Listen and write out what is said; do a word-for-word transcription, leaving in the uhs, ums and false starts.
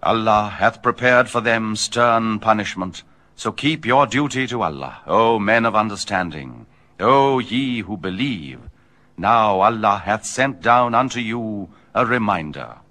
Allah hath prepared for them stern punishment. So keep your duty to Allah, O men of understanding, O ye who believe. Now Allah hath sent down unto you a reminder.